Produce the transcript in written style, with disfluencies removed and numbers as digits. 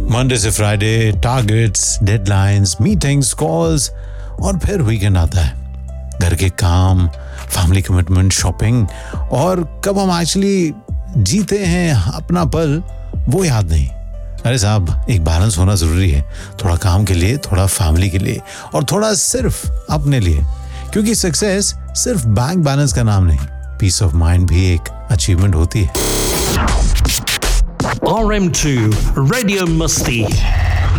Monday से Friday, targets, deadlines, meetings, calls और फिर वीकेंड आता है। घर के काम, फैमिली कमिटमेंट, शॉपिंग और कब हम एक्चुअली जीते हैं अपना पल वो याद नहीं। अरे साहब, एक बैलेंस होना जरूरी है, थोड़ा काम के लिए, थोड़ा फैमिली के लिए और थोड़ा सिर्फ अपने लिए, क्योंकि सक्सेस सिर्फ बैंक बैलेंस का नाम नहीं, पीस ऑफ माइंड भी एक अचीवमेंट होती है। RM2 Radio Musti